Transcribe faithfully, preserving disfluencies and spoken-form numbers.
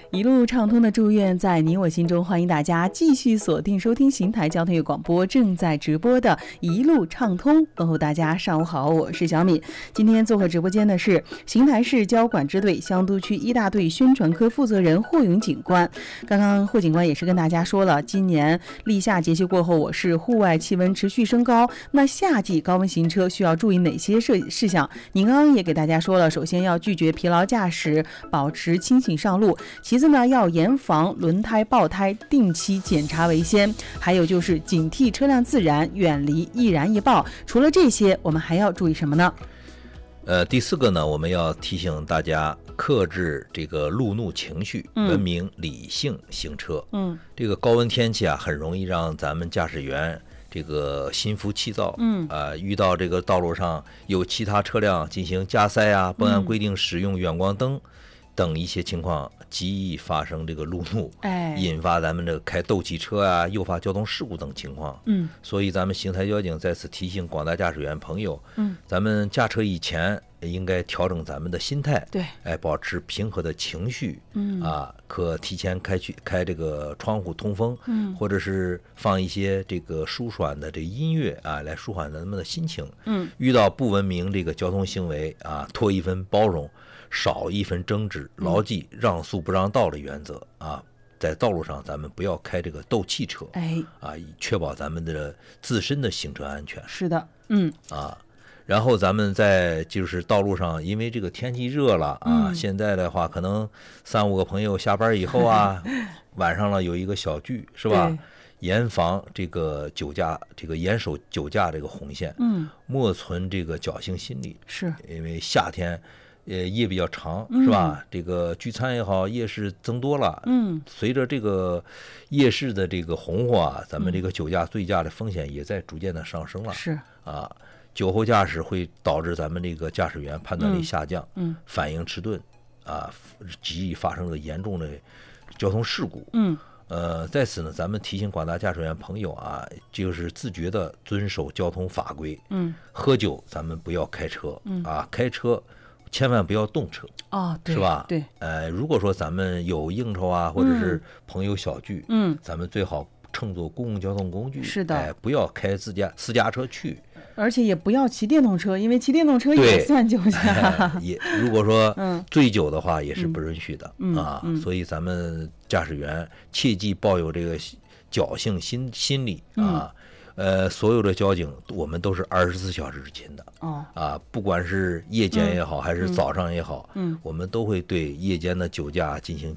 一路畅通的祝愿在你我心中，欢迎大家继续锁定收听邢台交通乐广播正在直播的一路畅通。问候大家上午好，我是小敏。今天做客直播间的是邢台市交管支队香都区一大队宣传科负责人霍勇警官。刚刚霍警官也是跟大家说了，今年立夏节气过后，我市户外气温持续升高，那夏季高温行车需要注意哪些事事项？您刚刚也给大家说了，首先要拒绝疲劳驾驶，保持清醒上路，其次呢要严防轮胎爆胎，定期检查为先，还有就是警惕车辆自燃，远离易燃易爆。除了这些，我们还要注意什么呢？ 呃，第四个呢，我们要提醒大家克制这个路怒情绪，文明理性行车。嗯，这个高温天气啊，很容易让咱们驾驶员这个心浮气躁。嗯，啊、呃，遇到这个道路上有其他车辆进行加塞啊，不按规定使用远光灯。嗯等一些情况极易发生这个路怒，哎，引发咱们这个开斗气车啊，诱发交通事故等情况。嗯，所以咱们邢台交警在此提醒广大驾驶员朋友，嗯，咱们驾车以前应该调整咱们的心态，对，哎，保持平和的情绪，嗯啊，可提前开去开这个窗户通风，嗯，或者是放一些这个舒缓的这个音乐啊，来舒缓咱们的心情。嗯，遇到不文明这个交通行为啊，多一分包容。少一分争执，牢记让速不让道的原则啊！在道路上，咱们不要开这个斗气车，哎，啊，以确保咱们的自身的行车安全。 是的，嗯， 啊，然后咱们在就是道路上，因为这个天气热了啊，嗯、现在的话，可能三五个朋友下班以后啊，晚上了有一个小聚，是吧？严防这个酒驾，这个严守酒驾这个红线，嗯，莫存这个侥幸心理， 是因为夏天。呃，夜比较长，是吧？嗯、这个聚餐也好，夜市增多了。嗯，随着这个夜市的这个红火啊，咱们这个酒驾、醉驾的风险也在逐渐的上升了。是啊，酒后驾驶会导致咱们这个驾驶员判断力下降，嗯，反应迟钝，啊，极易发生了严重的交通事故。嗯，呃，在此呢，咱们提醒广大驾驶员朋友啊，就是自觉的遵守交通法规。嗯，喝酒咱们不要开车。嗯啊，开车。千万不要动车哦， 是吧？ 对， 呃，如果说咱们有应酬啊，或者是朋友小聚，嗯，咱们最好乘坐公共交通工具， 是的， 哎，不要开自家私家车去， 而且也不要骑电动车，因为骑电动车也算酒驾。 哎、也如果说醉酒的话，也是不允许的、嗯、啊、嗯。所以咱们驾驶员切忌抱有这个侥幸心心理啊。嗯呃，所有的交警我们都是二十四小时执勤的哦，啊，不管是夜间也好，嗯、还是早上也好，嗯，我们都会对夜间的酒驾进行